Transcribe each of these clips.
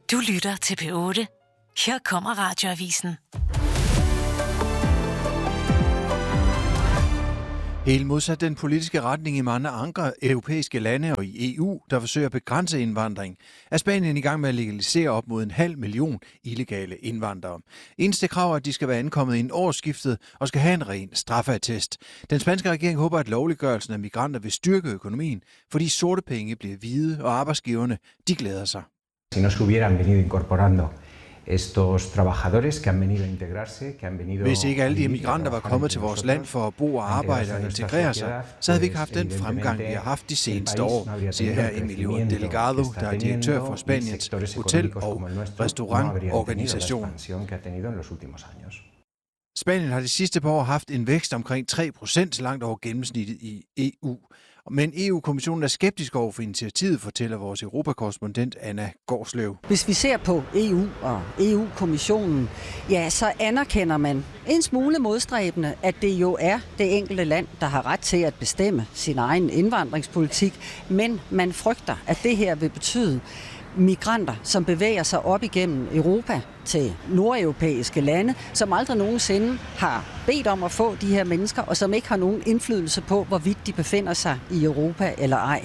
Du lytter til P8. Her kommer Radioavisen. Helt modsat den politiske retning i mange andre europæiske lande og i EU, der forsøger at begrænse indvandring, er Spanien i gang med at legalisere op mod 500.000 illegale indvandrere. Eneste krav er, at de skal være ankommet inden årsskiftet og skal have en ren straffeattest. Den spanske regering håber, at lovliggørelsen af migranter vil styrke økonomien, fordi sorte penge bliver hvide, og arbejdsgiverne de glæder sig. Si no se hubieran venido incorporando estos trabajadores que han venido a integrarse, que han venido. Hvis ikke alle de migranter var kommet til vores land for at bo og arbejde og integrere sig, så havde vi ikke haft den fremgang, vi har haft de seneste år, siger her Emilio Delgado, der er direktør for Spaniens hotel- og restaurantorganisation. Spanien har de sidste par år haft en vækst omkring 3%, langt over gennemsnittet i EU. Men EU-kommissionen er skeptisk over for initiativet, fortæller vores europakorrespondent Anna Gårdsløv. Hvis vi ser på EU og EU-kommissionen, ja, så anerkender man en smule modstræbende, at det jo er det enkelte land, der har ret til at bestemme sin egen indvandringspolitik. Men man frygter, at det her vil betyde migranter, som bevæger sig op igennem Europa til nordeuropæiske lande, som aldrig nogensinde har bedt om at få de her mennesker, og som ikke har nogen indflydelse på, hvorvidt de befinder sig i Europa eller ej.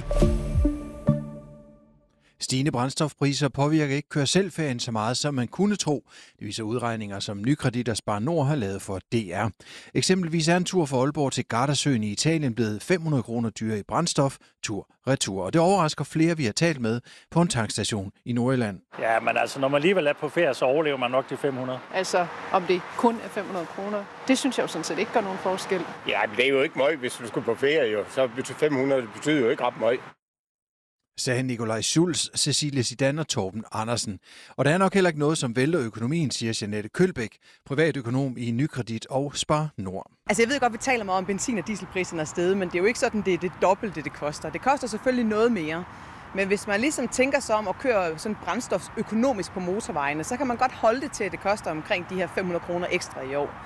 Stigende brændstofpriser påvirker ikke kør-selv-ferien så meget, som man kunne tro. Det viser udregninger, som Nykredit og Spar Nord har lavet for DR. Eksempelvis er en tur fra Aalborg til Gardasøen i Italien blevet 500 kroner dyrere i brændstof, tur-retur. Og det overrasker flere, vi har talt med på en tankstation i Nordjylland. Ja, men altså, når man alligevel er på ferie, så overlever man nok de 500. Altså, om det kun er 500 kroner, det synes jeg jo sådan set ikke gør nogen forskel. Ja, men det er jo ikke meget, hvis du skulle på ferie, jo. Så 500 betyder jo ikke ret meget. Sagde Nikolaj Schulz, Cecilie Zidane og Torben Andersen. Og der er nok heller ikke noget, som vælter økonomien, siger Jeanette Kølbæk, privatøkonom i Nykredit og Spar Nord. Altså jeg ved godt, vi taler meget om benzin- og dieselpriserne er steget, men det er jo ikke sådan, det er det dobbelte, det koster. Det koster selvfølgelig noget mere. Men hvis man ligesom tænker sig om at køre sådan brændstof økonomisk på motorvejene, så kan man godt holde det til, at det koster omkring de her 500 kroner ekstra i år.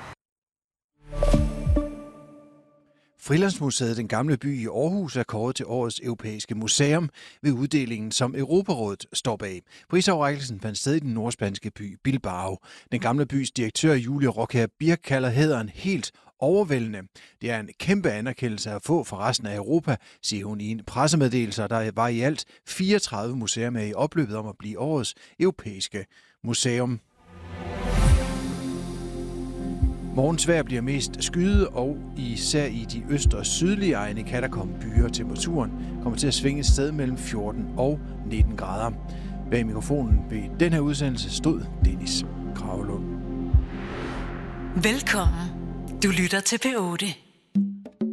Frilandsmuseet Den Gamle By i Aarhus er kåret til årets europæiske museum ved uddelingen, som Europarådet står bag. Prisoverrækkelsen fandt sted i den nordspanske by Bilbao. Den Gamle Bys direktør Julie Rockher Birk kalder hæderen helt overvældende. Det er en kæmpe anerkendelse at få for resten af Europa, siger hun i en pressemeddelelse. Der var i alt 34 museer med i opløbet om at blive årets europæiske museum. Morgens vejr bliver mest skyet, og især i de øst- og sydlige egne kan der komme byer. Temperaturen kommer til at svinge et sted mellem 14 og 19 grader. Bag mikrofonen ved den her udsendelse stod Dennis Kragelund. Velkommen. Du lytter til P8.